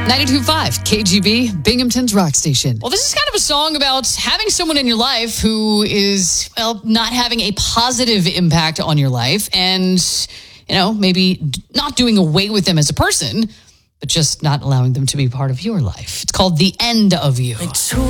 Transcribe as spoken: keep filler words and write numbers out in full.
ninety-two point five K G B, Binghamton's rock station. Well, this is kind of a song about having someone in your life who is, well, not having a positive impact on your life and, you know, maybe not doing away with them as a person, but just not allowing them to be part of your life. It's called The End of You.